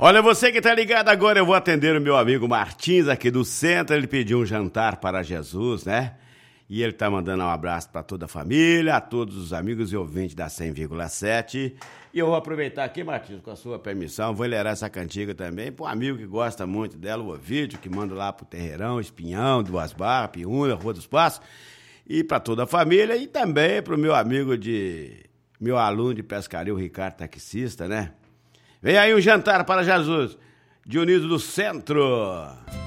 Olha, você que tá ligado agora, eu vou atender o meu amigo Martins aqui do centro. Ele pediu um jantar para Jesus, né? E ele tá mandando um abraço para toda a família, a todos os amigos e ouvintes da 100,7. E eu vou aproveitar aqui, Martins, com a sua permissão, vou ler essa cantiga também para um amigo que gosta muito dela, o Ovídio, que manda lá pro Terreirão, Espinhão, Duas Barras, Piúna, Rua dos Passos, e para toda a família, e também pro meu amigo meu aluno de pescaria, o Ricardo Taxista, né? Vem aí um jantar para Jesus, Dionísio do Centro.